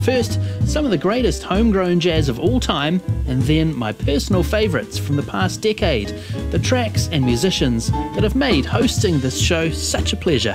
First, some of the greatest homegrown jazz of all time, and then my personal favourites from the past decade, the tracks and musicians that have made hosting this show such a pleasure.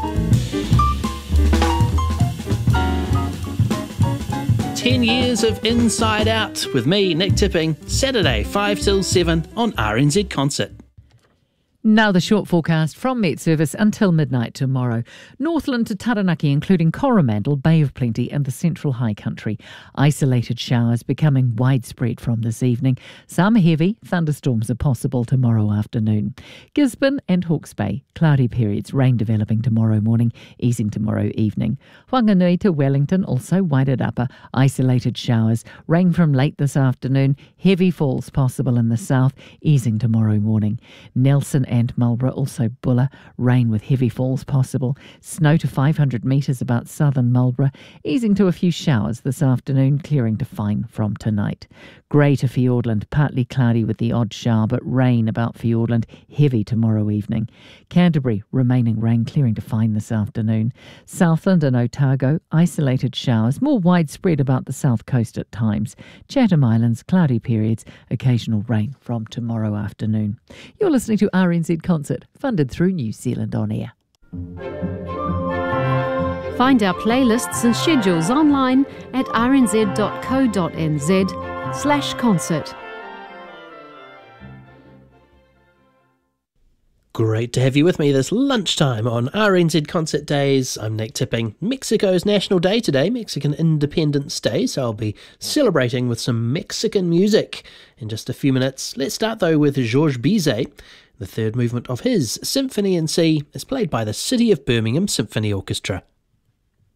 "10 years of Inside Out" with me, Nick Tipping, Saturday 5 till 7 on RNZ Concert. Now the short forecast from Met Service until midnight tomorrow. Northland to Taranaki, including Coromandel, Bay of Plenty and the Central High Country. Isolated showers becoming widespread from this evening. Some heavy thunderstorms are possible tomorrow afternoon. Gisborne and Hawke's Bay, cloudy periods, rain developing tomorrow morning, easing tomorrow evening. Whanganui to Wellington, also Wairarapa, isolated showers. Rain from late this afternoon, heavy falls possible in the south, easing tomorrow morning. Nelson and Marlborough, also Buller, rain with heavy falls possible. Snow to 500 metres about southern Marlborough, easing to a few showers this afternoon, clearing to fine from tonight. Grey to Fiordland, partly cloudy with the odd shower, but rain about Fiordland, heavy tomorrow evening. Canterbury, remaining rain, clearing to fine this afternoon. Southland and Otago, isolated showers, more widespread about the south coast at times. Chatham Islands, cloudy periods, occasional rain from tomorrow afternoon. You're listening to RNZ Concert, funded through New Zealand On Air. Find our playlists and schedules online at rnz.co.nz/concert. Great to have you with me this lunchtime on RNZ Concert Days. I'm Nick Tipping. Mexico's National Day today, Mexican Independence Day, so I'll be celebrating with some Mexican music in just a few minutes. Let's start though with Georges Bizet. The third movement of his Symphony in C is played by the City of Birmingham Symphony Orchestra.